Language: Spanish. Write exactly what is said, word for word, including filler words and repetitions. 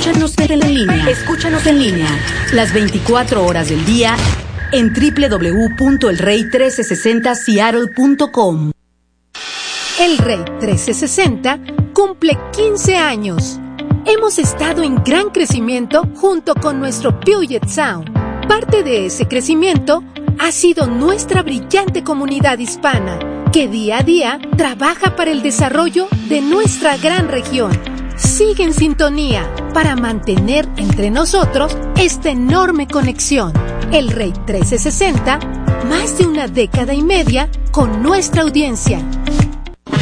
Escúchanos en línea. Escúchanos en línea. Las veinticuatro horas del día en doble u doble u doble u punto el rey trece sesenta seattle punto com. El Rey trece sesenta cumple quince años. Hemos estado en gran crecimiento junto con nuestro Puget Sound. Parte de ese crecimiento ha sido nuestra brillante comunidad hispana, que día a día trabaja para el desarrollo de nuestra gran región. Sigue en sintonía para mantener entre nosotros esta enorme conexión. El Rey trece sesenta, más de una década y media con nuestra audiencia.